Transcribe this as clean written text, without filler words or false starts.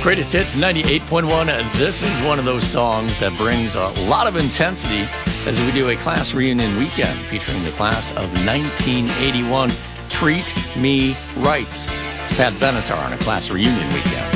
Greatest Hits 98.1. This is one of those songs that brings a lot of intensity as we do a class reunion weekend featuring the class of 1981. Treat Me Right. It's Pat Benatar on a class reunion weekend.